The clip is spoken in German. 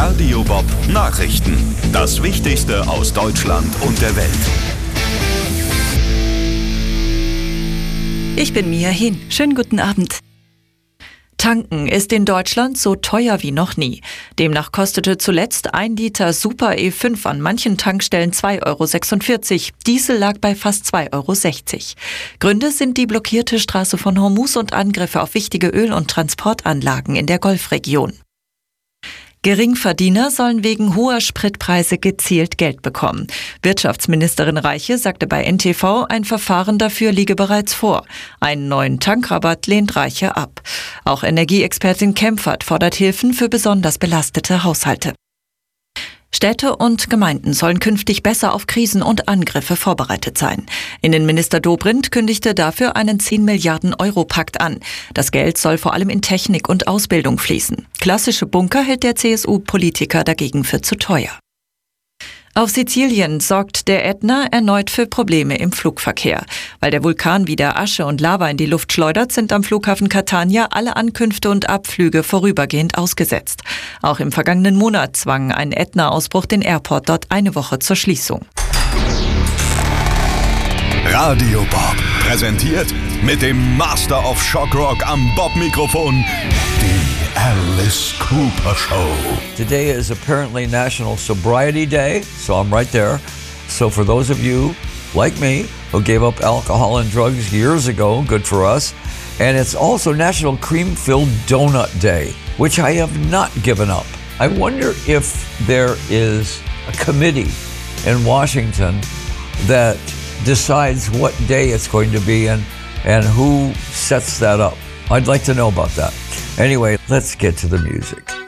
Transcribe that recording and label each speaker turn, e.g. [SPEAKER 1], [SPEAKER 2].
[SPEAKER 1] Radio Bob Nachrichten. Das Wichtigste aus Deutschland und der Welt.
[SPEAKER 2] Ich bin Mia Hin. Schönen guten Abend. Tanken ist in Deutschland so teuer wie noch nie. Demnach kostete zuletzt 1 Liter Super E5 an manchen Tankstellen 2,46 €. Diesel lag bei fast 2,60 €. Gründe sind die blockierte Straße von Hormuz und Angriffe auf wichtige Öl- und Transportanlagen in der Golfregion. Geringverdiener sollen wegen hoher Spritpreise gezielt Geld bekommen. Wirtschaftsministerin Reiche sagte bei NTV, ein Verfahren dafür liege bereits vor. Einen neuen Tankrabatt lehnt Reiche ab. Auch Energieexpertin Kempfert fordert Hilfen für besonders belastete Haushalte. Städte und Gemeinden sollen künftig besser auf Krisen und Angriffe vorbereitet sein. Innenminister Dobrindt kündigte dafür einen 10 Milliarden Euro Pakt an. Das Geld soll vor allem in Technik und Ausbildung fließen. Klassische Bunker hält der CSU-Politiker dagegen für zu teuer. Auf Sizilien sorgt der Ätna erneut für Probleme im Flugverkehr. Weil der Vulkan wieder Asche und Lava in die Luft schleudert, sind am Flughafen Catania alle Ankünfte und Abflüge vorübergehend ausgesetzt. Auch im vergangenen Monat zwang ein Ätna-Ausbruch den Airport dort eine Woche zur Schließung.
[SPEAKER 1] Radio Bob präsentiert mit dem Master of Shock Rock am Bob-Mikrofon die Alice Cooper Show.
[SPEAKER 3] Today is apparently National Sobriety Day, so I'm right there. So for those of you, like me, who gave up alcohol and drugs years ago, good for us. And it's also National Cream-Filled Donut Day, which I have not given up. I wonder if there is a committee in Washington that decides what day it's going to be and who sets that up. I'd like to know about that. Anyway, let's get to the music.